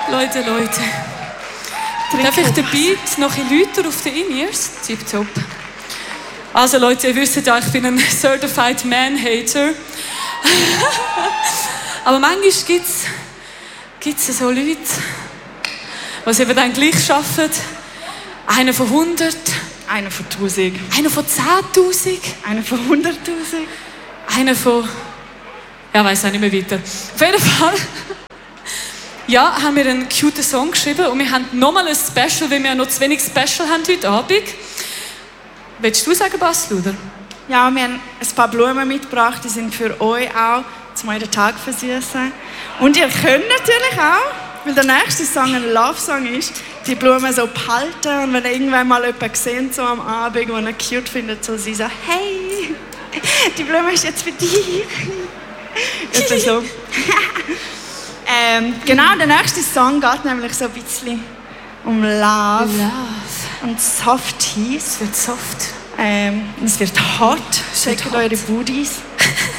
Leute. Darf ich den Beat noch ein bisschen lauter auf den In-Ears? Tipptopp. Also Leute, ihr wisst ja, ich bin ein Certified Man-Hater. Aber manchmal gibt's so Leute, die es eben dann gleich schaffen. Einer von 100. Einer von 1000. Einer von 10.000. Einer von 100.000. Einer von... Ja, weiss auch nicht mehr weiter. Auf jeden Fall... Ja, haben wir einen cuten Song geschrieben und wir haben nochmal ein Special, weil wir noch zu wenig Special haben heute Abend. Willst du sagen, Bassluder? Ja, wir haben ein paar Blumen mitgebracht, die sind für euch auch, zum euren Tag versüßen. Und ihr könnt natürlich auch, weil der nächste Song ein Love-Song ist, die Blumen so behalten und wenn ihr irgendwann mal jemanden seht, so am Abend, den ihr cute findet, so sie so, hey, die Blume ist jetzt für dich. Etwa so. Genau, der nächste Song geht nämlich so ein bisschen um Love. Und Softies. Es wird soft. Es wird hot. Checkt eure Booties.